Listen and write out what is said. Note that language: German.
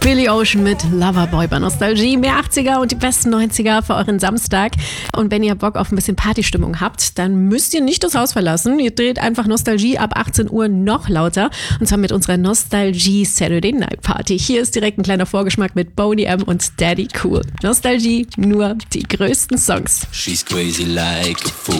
Billy Ocean mit Loverboy bei Nostalgie. Mehr 80er und die besten 90er für euren Samstag. Und wenn ihr Bock auf ein bisschen Partystimmung habt, dann müsst ihr nicht das Haus verlassen. Ihr dreht einfach Nostalgie ab 18 Uhr noch lauter. Und zwar mit unserer Nostalgie Saturday Night Party. Hier ist direkt ein kleiner Vorgeschmack mit Boney M und Daddy Cool. Nostalgie, nur die größten Songs. She's crazy like a fool.